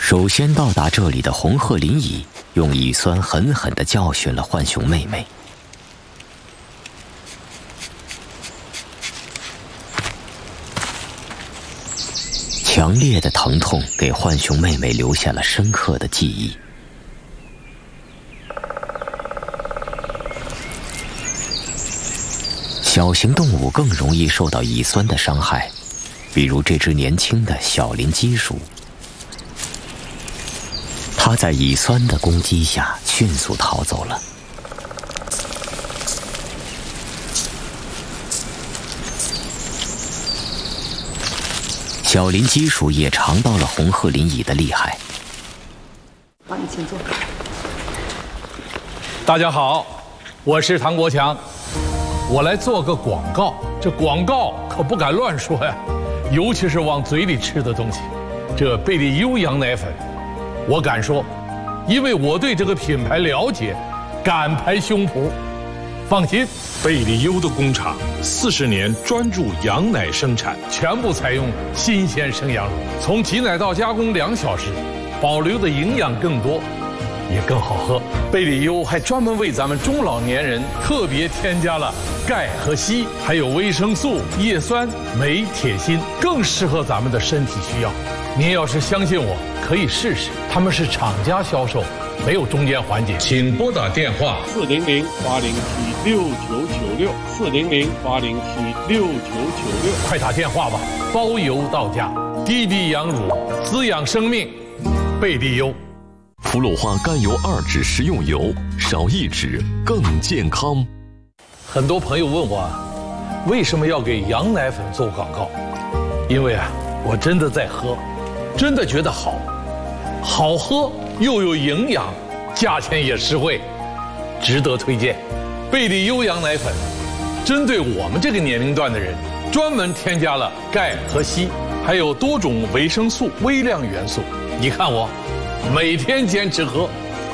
首先到达这里的红鹤林蚁用蚁酸狠狠地教训了浣熊妹妹。强烈的疼痛给浣熊妹妹留下了深刻的记忆。小型动物更容易受到蚁酸的伤害，比如这只年轻的小林鸡鼠，它在蚁酸的攻击下迅速逃走了。小林鸡鼠也尝到了红鹤林蚁的厉害。 好，你请坐。 大家好，我是唐国强，我来做个广告。这广告可不敢乱说呀，尤其是往嘴里吃的东西。这贝利优羊奶粉，我敢说，因为我对这个品牌了解，敢拍胸脯。放心， 贝利优的工厂40年专注羊奶生产， 全部采用新鲜生羊乳，从挤奶到加工2小时，保留的营养更多，也更好喝。贝利优还专门为咱们中老年人特别添加了钙和硒，还有维生素、叶酸、镁、铁、锌，更适合咱们的身体需要。您要是相信我，可以试试。他们是厂家销售，没有中间环节。请拨打电话400-807-6996，400-807-6996，快打电话吧，包邮到家。滴滴羊乳，滋养生命，贝利优。 氟氯化甘油2酯食用油，少1酯更健康。 很多朋友问我，为什么要给羊奶粉做广告？因为我真的在喝，真的觉得好喝又有营养，价钱也实惠，值得推荐。贝利优羊奶粉针对我们这个年龄段的人，专门添加了钙和硒，还有多种维生素、微量元素。你看我每天坚持喝。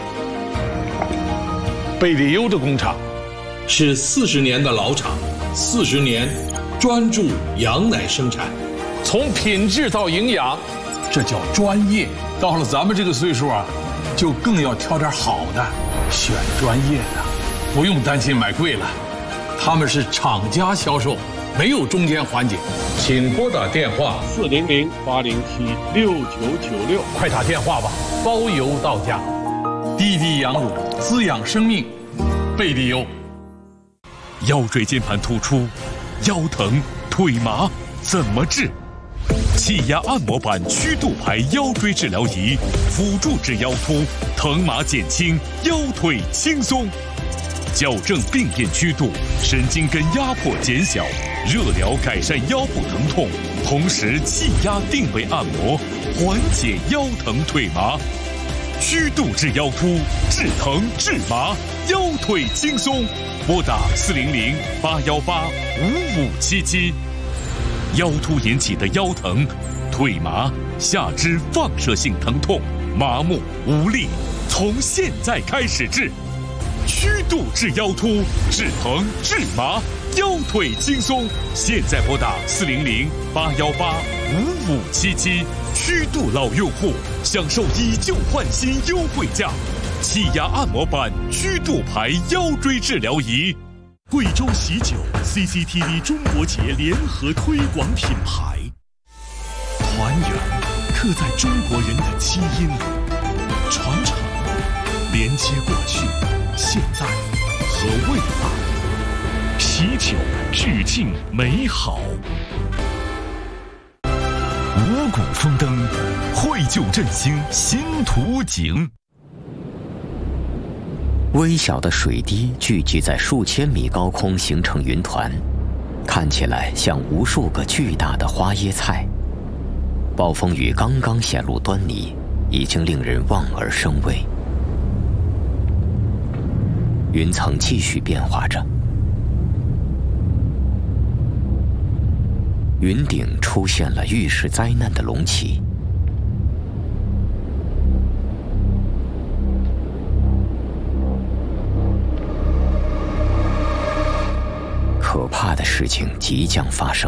贝利优的工厂是40年的老厂，40年专注羊奶生产，从品质到营养，这叫专业。到了咱们这个岁数就更要挑点好的，选专业的，不用担心买贵了。他们是厂家销售，没有中间环节。请拨打电话400-807-6996，快打电话吧，包邮到家。滴滴羊乳，滋养生命，贝利优。 腰椎间盘突出、腰疼、腿麻怎么治？气压按摩板曲度牌腰椎治疗仪，辅助治腰突，疼麻减轻，腰腿轻松，矫正病变曲度，神经根压迫减小，热疗改善腰部疼痛，同时气压定位按摩，缓解腰疼腿麻。曲度治腰突，治疼治麻，腰腿轻松。拨打400-818-5577。腰突引起的腰疼、腿麻、下肢放射性疼痛、麻木无力，从现在开始治。曲度治腰突，治疼治麻，腰腿轻松。现在拨打400-818-5577。曲度老用户享受以旧换新优惠价，气压按摩板曲度牌腰椎治疗仪。贵州喜酒 CCTV 中国节联合推广品牌，团圆刻在中国人的基因里，传承连接过去、现在和未来。喜酒致敬美好。五谷丰登，绘就振兴新图景。 微小的水滴聚集在数千米高空，形成云团，看起来像无数个巨大的花椰菜。暴风雨刚刚显露端倪，已经令人望而生畏。云层继续变化着，云顶出现了预示灾难的隆起。可怕的事情即将发生。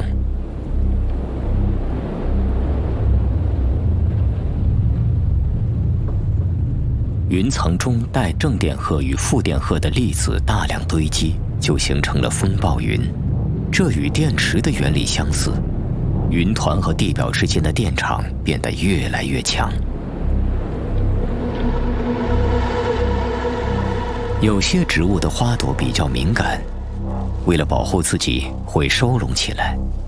云层中带正电荷与负电荷的粒子大量堆积，就形成了风暴云。这与电池的原理相似，云团和地表之间的电场变得越来越强。有些植物的花朵比较敏感，为了保护自己会收拢起来，